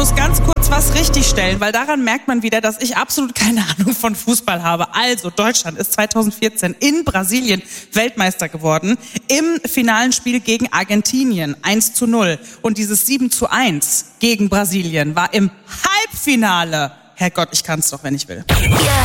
muss ganz kurz was richtigstellen, weil daran merkt man wieder, dass ich absolut keine Ahnung von Fußball habe. Also, Deutschland ist 2014 in Brasilien Weltmeister geworden. Im finalen Spiel gegen Argentinien 1:0. Und dieses 7:1 gegen Brasilien war im Halbfinale. Herrgott, ich kann's doch, wenn ich will.